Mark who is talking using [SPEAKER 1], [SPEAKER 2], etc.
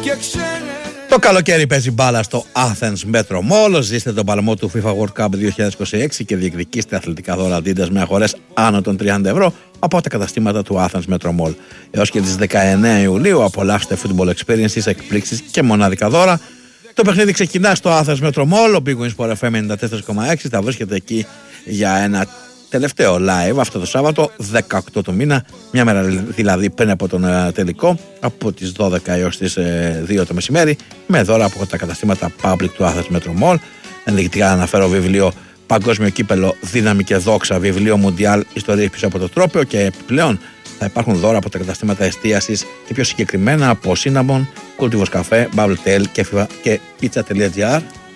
[SPEAKER 1] Το καλοκαίρι παίζει μπάλα στο Athens Metro Mall. Ζήστε τον παλμό του FIFA World Cup 2026 και διεκδικήστε αθλητικά δώρα Adidas με αγορές άνω των 30 ευρώ από τα καταστήματα του Athens Metro Mall. Έως και τις 19 Ιουλίου απολαύστε football experiences, εκπλήξεις και μοναδικά δώρα. Το παιχνίδι ξεκινά στο Athens Metro Mall. Ο Big Win Sport FM 94,6 θα βρίσκεται εκεί για ένα τελευταίο live αυτό το Σάββατο 18 του μήνα, μια μέρα δηλαδή πριν από τον τελικό, από τις 12 έως τις 2 το μεσημέρι, με δώρα από τα καταστήματα Public του Athens Metro Mall. Ενδεικτικά αναφέρω βιβλίο Παγκόσμιο Κύπελο Δύναμη και Δόξα, βιβλίο Μουντιάλ Ιστορίες πίσω από το τρόπαιο, και επιπλέον θα υπάρχουν δώρα από τα καταστήματα εστίασης και πιο συγκεκριμένα από Cinnamon, Cultivos Café, Bubble Tail και pizza.gr.